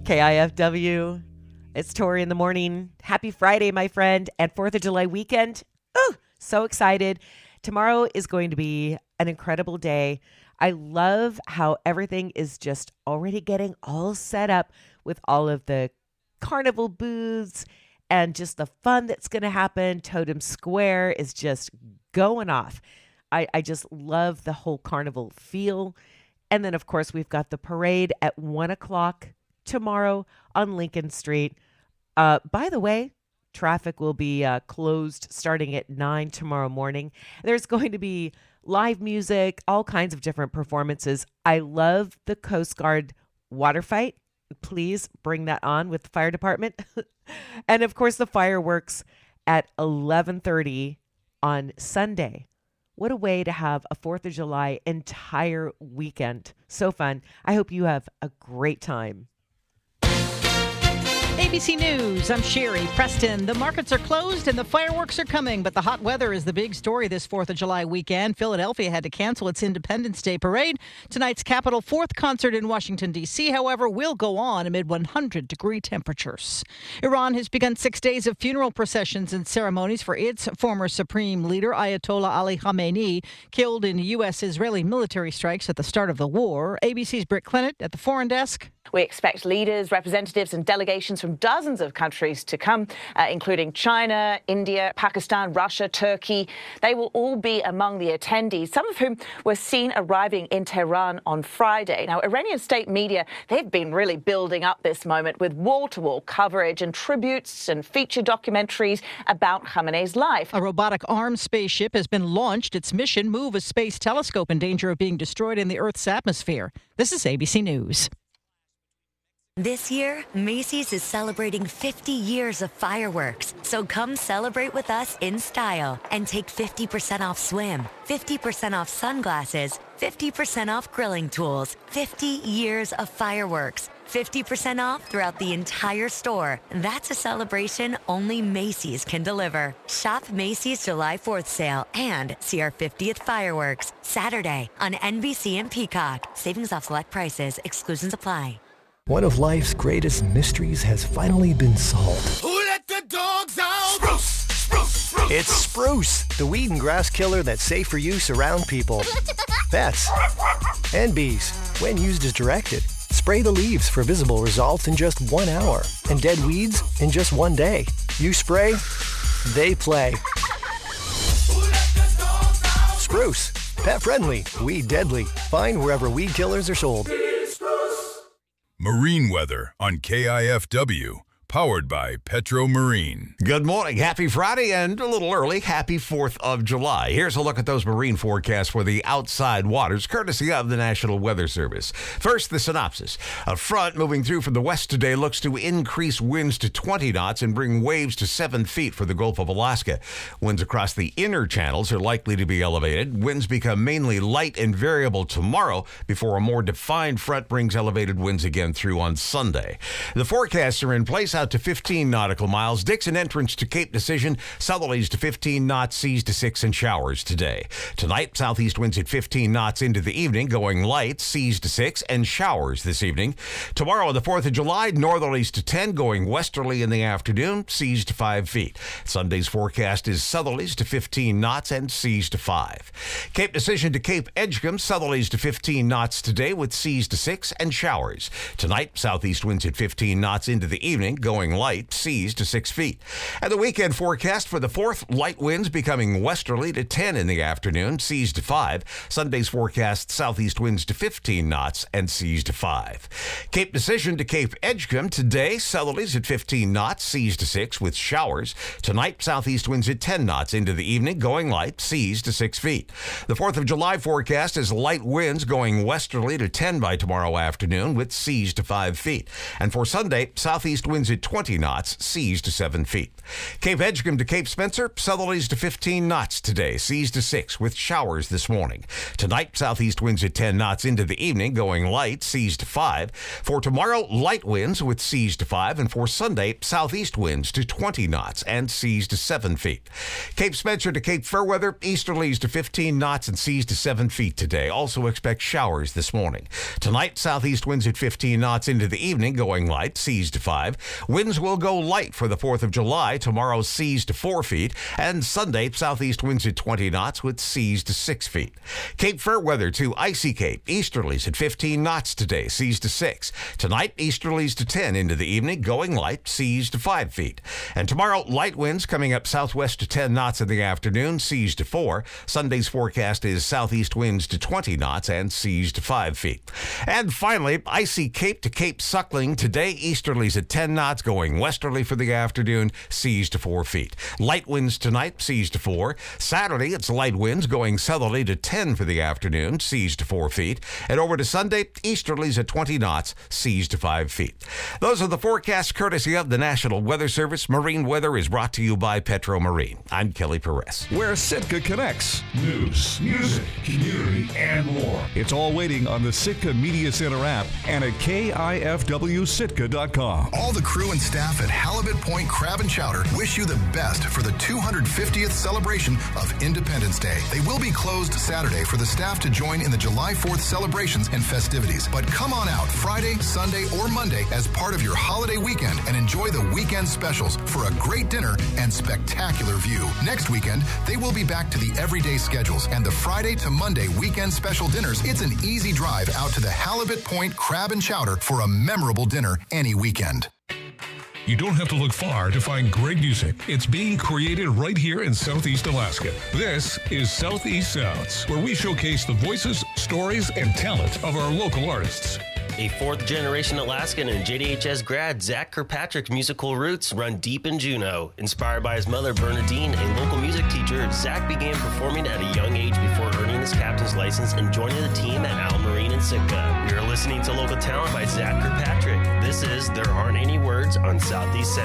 KIFW. It's Tori in the morning. Happy Friday, my friend, and 4th of July weekend. Oh, so excited. Tomorrow is going to be an incredible day. I love how everything is just already getting all set up with all of the carnival booths and just the fun that's going to happen. Totem Square is just going off. I just love the whole carnival feel. And then, of course, we've got the parade at 1 o'clock tomorrow on Lincoln Street. By the way, traffic will be closed starting at 9 tomorrow morning. There's going to be live music, all kinds of different performances. I love the Coast Guard water fight. Please bring that on with the fire department. And, of course, the fireworks at 11:30 on Sunday. What a way to have a 4th of July entire weekend. So fun. I hope you have a great time. ABC News, I'm Sherry Preston. The markets are closed and the fireworks are coming, but the hot weather is the big story this 4th of July weekend. Philadelphia had to cancel its Independence Day parade. Tonight's Capitol 4th concert in Washington, D.C., however, will go on amid 100-degree temperatures. Iran has begun 6 days of funeral processions and ceremonies for its former supreme leader, Ayatollah Ali Khamenei, killed in U.S.-Israeli military strikes at the start of the war. ABC's Britt Clennett at the Foreign Desk. We expect leaders, representatives and delegations from dozens of countries to come, including China, India, Pakistan, Russia, Turkey. They will all be among the attendees, some of whom were seen arriving in Tehran on Friday. Now, Iranian state media, they've been really building up this moment with wall-to-wall coverage and tributes and feature documentaries about Khamenei's life. A robotic armed spaceship has been launched. Its mission, move a space telescope in danger of being destroyed in the Earth's atmosphere. This is ABC News. This year, Macy's is celebrating 50 years of fireworks. So come celebrate with us in style and take 50% off swim, 50% off sunglasses, 50% off grilling tools, 50 years of fireworks, 50% off throughout the entire store. That's a celebration only Macy's can deliver. Shop Macy's July 4th sale and see our 50th fireworks Saturday on NBC and Peacock. Savings off select prices. Exclusions apply. One of life's greatest mysteries has finally been solved. Who let the dogs out? Spruce, spruce, spruce. It's Spruce, the weed and grass killer that's safe for use around people, pets, and bees. When used as directed, spray the leaves for visible results in just 1 hour and dead weeds in just 1 day. You spray, they play. Spruce, pet friendly, weed deadly. Find wherever weed killers are sold. Marine weather on KIFW, powered by Petro Marine. Good morning. Happy Friday and a little early. Happy 4th of July. Here's a look at those marine forecasts for the outside waters, courtesy of the National Weather Service. First, the synopsis. A front moving through from the west today looks to increase winds to 20 knots and bring waves to 7 feet for the Gulf of Alaska. Winds across the inner channels are likely to be elevated. Winds become mainly light and variable tomorrow before a more defined front brings elevated winds again through on Sunday. The forecasts are in place out to 15 nautical miles. Dixon entrance to Cape Decision, southerlies to 15 knots, seas to 6 and showers today. Tonight, southeast winds at 15 knots into the evening, going light, seas to 6 and showers this evening. Tomorrow, on the 4th of July, northerlies to 10, going westerly in the afternoon, seas to 5 feet. Sunday's forecast is southerlies to 15 knots and seas to 5. Cape Decision to Cape Edgecombe, southerlies to 15 knots today with seas to 6 and showers. Tonight, southeast winds at 15 knots into the evening, going light, seas to 6 feet. And the weekend forecast for the 4th, light winds becoming westerly to 10 in the afternoon, seas to 5. Sunday's forecast, southeast winds to 15 knots and seas to 5. Cape Decision to Cape Edgecombe today, southerlies at 15 knots, seas to 6 with showers. Tonight, southeast winds at 10 knots into the evening, going light, seas to 6 feet. The 4th of July forecast is light winds going westerly to 10 by tomorrow afternoon with seas to 5 feet. And for Sunday, southeast winds at at 20 knots, seas to 7 feet. Cape Edgecombe to Cape Spencer, southerlies to 15 knots today, seas to 6, with showers this morning. Tonight, southeast winds at 10 knots into the evening, going light, seas to 5. For tomorrow, light winds with seas to 5, and for Sunday, southeast winds to 20 knots and seas to 7 feet. Cape Spencer to Cape Fairweather, easterlies to 15 knots and seas to 7 feet today. Also expect showers this morning. Tonight, southeast winds at 15 knots into the evening, going light, seas to 5. Winds will go light for the 4th of July. Tomorrow, seas to 4 feet. And Sunday, southeast winds at 20 knots with seas to 6 feet. Cape Fairweather to Icy Cape, easterlies at 15 knots today, seas to 6. Tonight, easterlies to 10 into the evening, going light, seas to 5 feet. And tomorrow, light winds coming up southwest to 10 knots in the afternoon, seas to 4. Sunday's forecast is southeast winds to 20 knots and seas to 5 feet. And finally, Icy Cape to Cape Suckling today, easterlies at 10 knots, going westerly for the afternoon, seas to 4 feet. Light winds tonight, seas to 4. Saturday, it's light winds going southerly to 10 for the afternoon, seas to 4 feet. And over to Sunday, easterlies at 20 knots, seas to 5 feet. Those are the forecasts courtesy of the National Weather Service. Marine Weather is brought to you by Petro Marine. I'm Kelly Perez. Where Sitka connects. News, music, community, and more. It's all waiting on the Sitka Media Center app and at KIFWSitka.com. All the crew and staff at Halibut Point Crab and Chowder wish you the best for the 250th celebration of Independence Day. They will be closed Saturday for the staff to join in the July 4th celebrations and festivities. But come on out Friday, Sunday, or Monday as part of your holiday weekend and enjoy the weekend specials for a great dinner and spectacular view. Next weekend, they will be back to the everyday schedules and the Friday to Monday weekend special dinners. It's an easy drive out to the Halibut Point Crab and Chowder for a memorable dinner any weekend. You don't have to look far to find great music. It's being created right here in Southeast Alaska. This is Southeast Sounds, where we showcase the voices, stories, and talent of our local artists. A fourth-generation Alaskan and JDHS grad, Zach Kirkpatrick's musical roots run deep in Juneau. Inspired by his mother, Bernadine, a local music teacher, Zach began performing at a young age before earning his captain's license and joining the team at Al Marine in Sitka. You're listening to Local Talent by Zach Kirkpatrick. This is There Aren't Any Words on Southeast Sound.